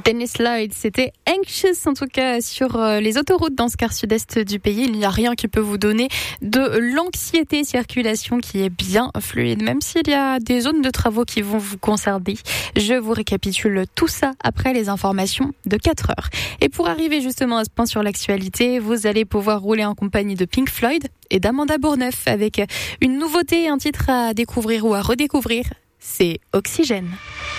Dennis Lloyd, c'était Anxious en tout cas sur les autoroutes dans ce quart sud-est du pays. Il n'y a rien qui peut vous donner de l'anxiété, circulation qui est bien fluide, même s'il y a des zones de travaux qui vont vous concerner. Je vous récapitule tout ça après les informations de 4 heures. Et pour arriver justement à ce point sur l'actualité, vous allez pouvoir rouler en compagnie de Pink Floyd et d'Amanda Bourneuf avec une nouveauté, un titre à découvrir ou à redécouvrir, c'est Oxygène.